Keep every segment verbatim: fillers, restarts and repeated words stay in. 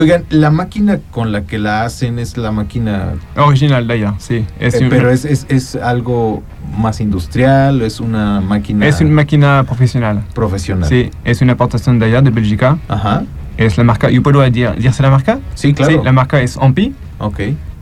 Oigan, la máquina con la que la hacen es la máquina original de allá, sí. Es eh, un, pero es, es, es algo más industrial, es una máquina es una máquina profesional. profesional. Sí, es una importación de allá, de Bélgica. Ajá. Es la marca, ¿yo puedo decir, decirse la marca? Sí, claro. Sí, la marca es Ampi. Ok.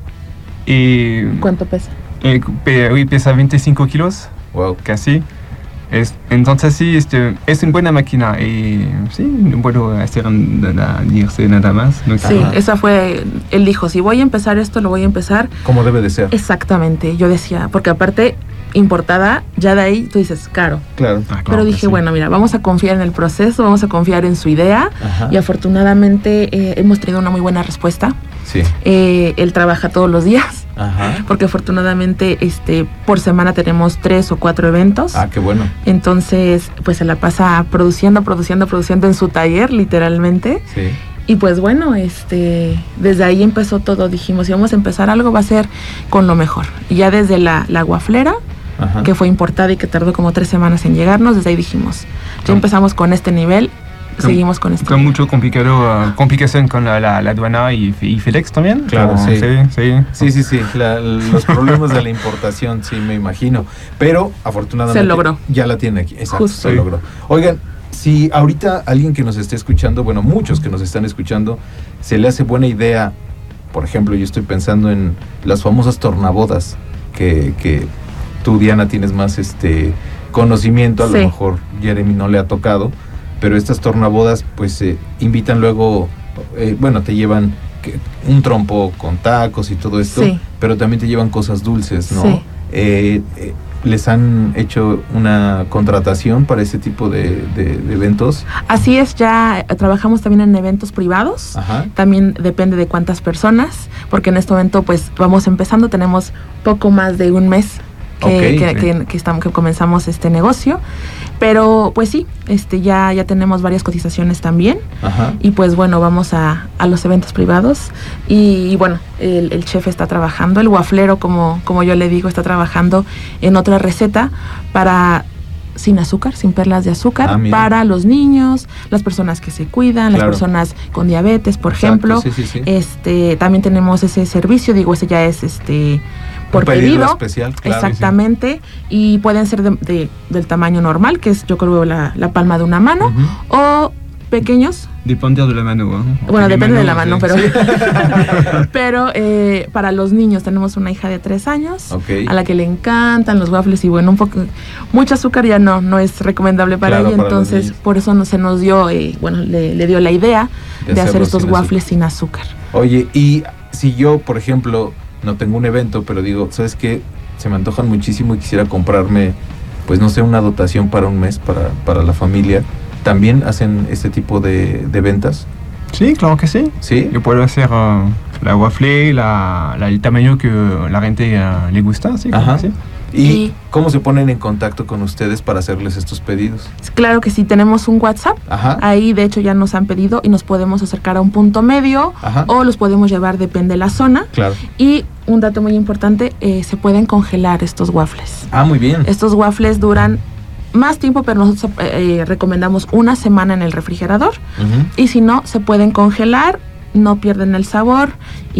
Y, ¿Cuánto pesa? eh, pe- hoy pesa veinticinco kilos, Wow. casi. Es, entonces sí, este, es una buena máquina y sí, no puedo hacer nada, decirse nada más. No Sí, Ajá. esa fue, él dijo, si voy a empezar esto, lo voy a empezar Como debe de ser. exactamente. Yo decía, porque aparte, importada, ya de ahí tú dices, caro. Claro. Ah, claro Pero que dije, sí. bueno, mira, vamos a confiar en el proceso, vamos a confiar en su idea. Ajá. Y afortunadamente eh, hemos tenido una muy buena respuesta. Sí. Eh, él trabaja todos los días, Ajá. porque afortunadamente este, por semana tenemos tres o cuatro eventos. Ah, qué bueno. Entonces, pues se la pasa produciendo, produciendo, produciendo en su taller, literalmente. Sí. Y pues bueno, este, desde ahí empezó todo. Dijimos, si vamos a empezar algo, va a ser con lo mejor. Y ya desde la, la guaflera, Ajá. que fue importada y que tardó como tres semanas en llegarnos, desde ahí dijimos, ya Con- empezamos con este nivel, seguimos con este Con nivel. mucho complicado, uh, complicación con la, la, la aduana y, y FedEx también. Claro, Como- sí. sí, sí. Sí, sí, sí, la- los problemas de la importación, sí, me imagino. Pero afortunadamente Se logró. ya la tiene aquí. Exacto, Justo. se Sí. logró. Oigan, si ahorita alguien que nos esté escuchando, bueno, muchos que nos están escuchando, se le hace buena idea, por ejemplo, yo estoy pensando en las famosas tornabodas, que, que tú, Diana, tienes más este conocimiento, a Sí. lo mejor Jeremy no le ha tocado, pero estas tornabodas pues eh, invitan luego, eh, bueno, te llevan que- un trompo con tacos y todo esto, Sí. pero también te llevan cosas dulces, ¿no? Sí. Eh, eh, ¿Les han hecho una contratación para ese tipo de, de- de eventos? Así es, ya eh, trabajamos también en eventos privados. Ajá. También depende de cuántas personas, porque en este momento pues vamos empezando, tenemos poco más de un mes que, Ok, que, ok. que- que estamos, que comenzamos este negocio, pero pues sí, este ya, ya tenemos varias cotizaciones también. Ajá. Y pues bueno, vamos a, a los eventos privados y, y bueno, el, el chef está trabajando, el guaflero, como, como yo le digo, está trabajando en otra receta para sin azúcar, sin perlas de azúcar, Ah, mira. para los niños, las personas que se cuidan, Claro. las personas con diabetes, por Exacto, ejemplo. sí, sí, sí. Este, también tenemos ese servicio, digo, ese ya es este por Un pedido pedido. especial, claro. Exactamente, y pueden ser de, de- del tamaño normal, que es yo creo la, la palma de una mano, Ujú. o pequeños. Depende de la mano. ¿eh? Bueno, Porque depende de la sí. mano, pero pero eh, para los niños tenemos una hija de tres años Ok. a la que le encantan los waffles y bueno, un poco mucho azúcar ya no no es recomendable para Claro, ella, para los entonces niños. por eso no, se nos dio, eh, bueno, le, le dio la idea De de, hacer hacerlo estos sin waffles sin azúcar. Oye, y si yo, por ejemplo, no tengo un evento, pero digo, ¿sabes qué? Se me antojan muchísimo y quisiera comprarme, pues no sé, una dotación para un mes, para, para la familia. ¿También hacen este tipo de, de ventas? Sí, claro que sí. ¿Sí? Yo puedo hacer uh, la waffle, la, la- el tamaño que la gente uh, le gusta, sí, claro Ajá. que sí. ¿Y Y- cómo se ponen en contacto con ustedes para hacerles estos pedidos? Claro que sí, tenemos un WhatsApp. Ajá. Ahí de hecho ya nos han pedido y nos podemos acercar a un punto medio Ajá. o los podemos llevar, depende de la zona. Claro. Y un dato muy importante, eh, se pueden congelar estos waffles. Ah, muy bien. Estos waffles duran más tiempo, pero nosotros eh, recomendamos una semana en el refrigerador. Ujú. Y si no, se pueden congelar, no pierden el sabor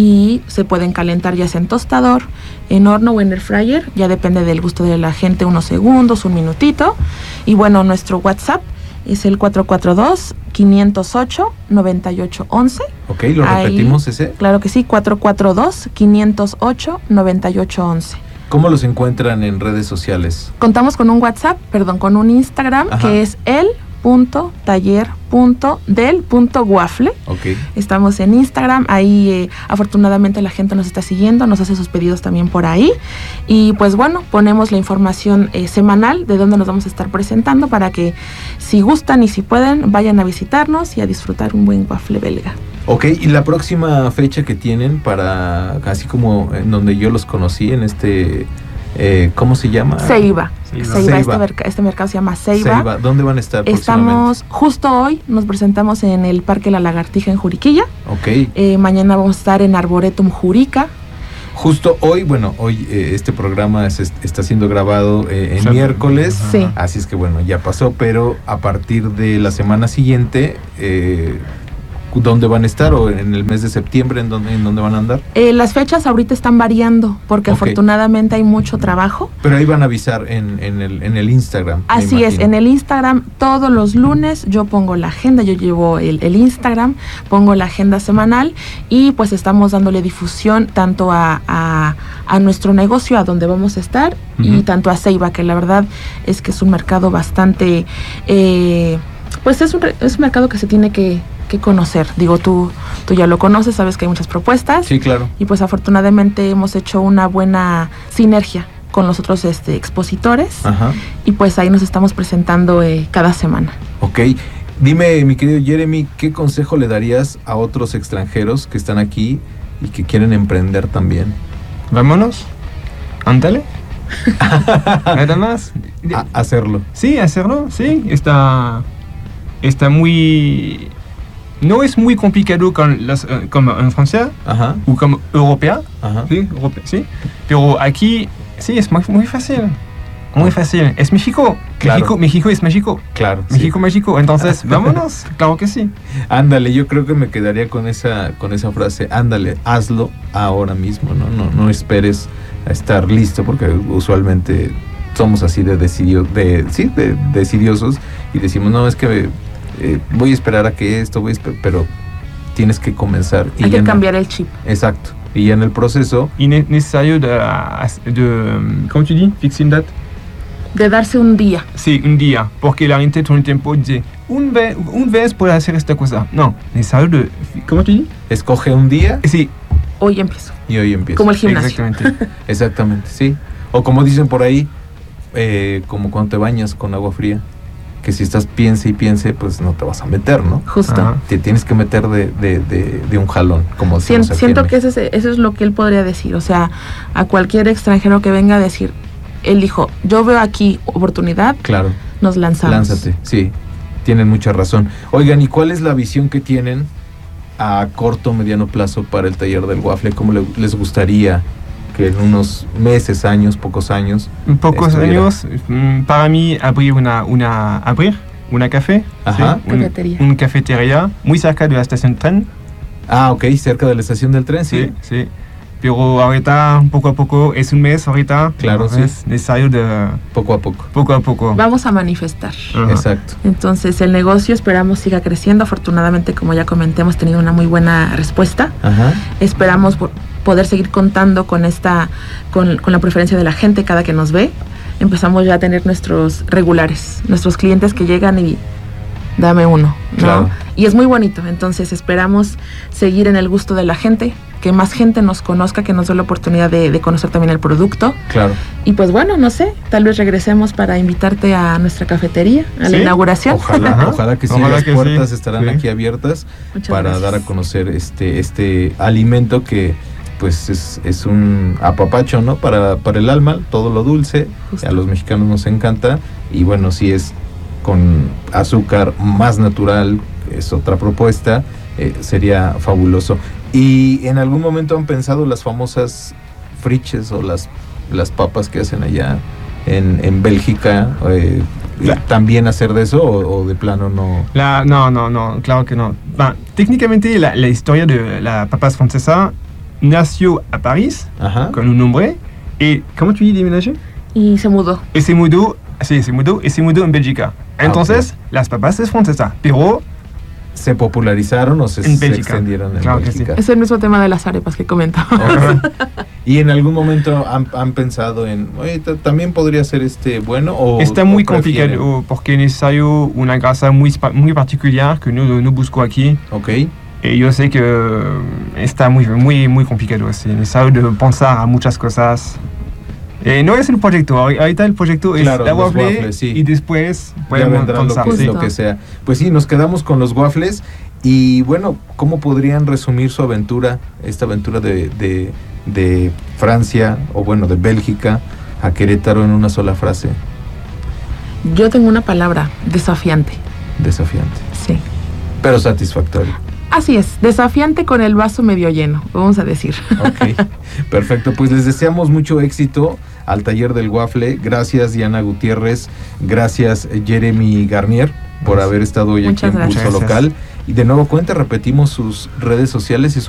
y se pueden calentar ya sea en tostador, en horno o en air fryer. Ya depende del gusto de la gente, unos segundos, un minutito. Y bueno, nuestro WhatsApp es el cuatro cuatro dos, cinco cero ocho, nueve ocho uno uno. Ok, lo Ahí- repetimos ese. Claro que sí, cuatro cuatro dos, cinco cero ocho, nueve ocho uno uno. ¿Cómo los encuentran en redes sociales? Contamos con un WhatsApp, perdón, con un Instagram, Ajá. que es el punto taller punto del punto waffle. Ok. Estamos en Instagram, ahí eh, afortunadamente la gente nos está siguiendo, nos hace sus pedidos también por ahí. Y pues bueno, ponemos la información eh, semanal de dónde nos vamos a estar presentando para que si gustan y si pueden, vayan a visitarnos y a disfrutar un buen waffle belga. Ok, y la próxima fecha que tienen para, así como en donde yo los conocí, en este, eh, ¿cómo se llama? Ceiba. Ceiba. Ceiba, Este, Ceiba. merca- este mercado se llama Ceiba. Ceiba. ¿Dónde van a estar próximamente? Estamos, justo hoy nos presentamos en el Parque La Lagartija en Juriquilla. Ok. Eh, mañana vamos a estar en Arboretum Jurica. Justo hoy, bueno, hoy eh, este programa es- es- está siendo grabado eh, en Sí. miércoles. Sí. Así es que bueno, ya pasó, pero a partir de la semana siguiente, eh, dónde van a estar o en el mes de septiembre en dónde, en dónde van a andar. Eh, las fechas ahorita están variando porque Ok. afortunadamente hay mucho trabajo. Pero ahí van a avisar en, en, el, en el Instagram. me Así es, imagino. en el Instagram todos los lunes yo pongo la agenda, yo llevo el, el Instagram, pongo la agenda semanal y pues estamos dándole difusión tanto a, a, a nuestro negocio, a donde vamos a estar, Ujú. y tanto a Ceiba, que la verdad es que es un mercado bastante, eh, pues es un, re- es un mercado que se tiene que, que conocer. Digo, tú, tú ya lo conoces, sabes que hay muchas propuestas. Sí, claro. Y pues afortunadamente hemos hecho una buena sinergia con los otros este, expositores. Ajá. Y pues ahí nos estamos presentando eh, cada semana. Ok. Dime, mi querido Jeremy, ¿qué consejo le darías a otros extranjeros que están aquí y que quieren emprender también? Vámonos. Ándale. Nada más. A hacerlo. Sí, hacerlo, sí. Está, está muy... No es muy complicado con las, eh, como en Francia Ajá. o como europea, Ajá. sí, europea, sí. Pero aquí, sí, es muy, muy fácil. Muy fácil. Es México. Claro. México, México es México. Claro. sí. México, México. Entonces, vámonos. Claro que sí. Ándale, yo creo que me quedaría con esa, con esa frase. Ándale, hazlo ahora mismo, ¿no? No, no esperes a estar listo, porque usualmente somos así de decidio, de, sí, de decidiosos y decimos, no, es que eh, voy a esperar a que esto, voy a esper-", pero tienes que comenzar. Y Hay ya que en- cambiar el chip. Exacto. Y ya en el proceso, Y ne- necesario de, de, ¿cómo tu dis? Fixing that. De darse un día. Sí, un día, porque la gente todo el tiempo dice, un vez, un vez puedo hacer esta cosa. No, necesario de, ¿cómo tu dis? escoge un día Sí, Hoy empiezo. y hoy empieza. Como el gimnasio. exactamente. Exactamente, sí. O como dicen por ahí, eh, como cuando te bañas con agua fría, que si estás piense y piense, pues no te vas a meter, ¿no? Justo. Ajá. Te tienes que meter de, de, de, de un jalón, como Sien- decimos aquí siento en que ese, es- eso es lo que él podría decir. O sea, a cualquier extranjero que venga a decir, él dijo, yo veo aquí oportunidad, México. Claro, nos lanzamos. lánzate, sí, tienen mucha razón. Oigan, ¿y cuál es la visión que tienen a corto o mediano plazo para el taller del waffle? ¿Cómo le- les gustaría que en unos meses, años, pocos años? En pocos Estuviera. años, mm, para mí, abrir una, una, abrir una café, Ajá. ¿sí? Un- Cafetería. Una cafetería muy cerca de la estación de tren. Ah, ok, cerca de la estación del tren, sí. Sí, sí. Pero ahorita, poco a poco, es un mes ahorita. Claro, entonces, necesario de Poco a poco. poco a poco. Vamos a manifestar. Ajá. Exacto. Entonces el negocio esperamos siga creciendo. Afortunadamente, como ya comenté, hemos tenido una muy buena respuesta. Ajá. Esperamos po- poder seguir contando con esta, con, con la preferencia de la gente cada que nos ve. Empezamos ya a tener nuestros regulares, nuestros clientes que llegan y dame uno, ¿no? Claro. Y es muy bonito. Entonces esperamos seguir en el gusto de la gente, que más gente nos conozca, que nos dé la oportunidad de, de conocer también el producto. Claro. Y pues bueno, no sé, tal vez regresemos para invitarte a nuestra cafetería, a la Sí, inauguración. Ojalá, Ajá. ojalá que sí, Ojalá las que puertas sí. estarán Sí. aquí abiertas Muchas para gracias. dar a conocer este, este alimento que pues es, es un apapacho, ¿no? Para, para el alma, todo lo dulce, Justo. a los mexicanos nos encanta, y bueno, si es con azúcar más natural, es otra propuesta, eh, sería fabuloso. ¿Y en algún momento han pensado las famosas friches o las, las papas que hacen allá en, en Bélgica? Eh, La- ¿También hacer de eso o, o de plano no? La, no, no, no, claro que no. Ben, técnicamente, la, la historia de la papas francesa nació a París Ajá. con un hombre. ¿Y cómo tu dis déménager? Y se mudó. Y se mudó, sí, se mudó y se mudó en Bélgica. Ah, Entonces, las papas es francesa, pero ¿Se popularizaron o se, En se Bélgica. extendieron en Claro que sí. Bélgica? Es el mismo tema de las arepas que comentaba. Ok. ¿Y en algún momento han, han pensado en, oye, ta- también podría ser este bueno o está muy o prefieren? complicado porque es necesario una grasa muy, spa- muy particular que no, no busco aquí. Ok, Y yo sé que eh, está muy, muy, muy complicado. Es necesario de pensar a muchas cosas. Eh, no es el proyecto, ahor- ahorita el proyecto Claro, es la los waffle waffles, sí. y después ya podemos vendrá lo pensar. que, sí. lo que sea. Pues sí, nos quedamos con los waffles y bueno, ¿cómo podrían resumir su aventura, esta aventura de, de, de Francia o bueno, de Bélgica a Querétaro en una sola frase? Yo tengo una palabra, desafiante. Desafiante, Sí. pero satisfactorio. Así es, desafiante con el vaso medio lleno, vamos a decir. Ok, perfecto. Pues les deseamos mucho éxito al taller del waffle. Gracias, Diana Gutiérrez. Gracias, Jeremy Garnier, por haber estado hoy Muchas aquí en Pulso gracias. Local. Y de nuevo cuenta, repetimos sus redes sociales y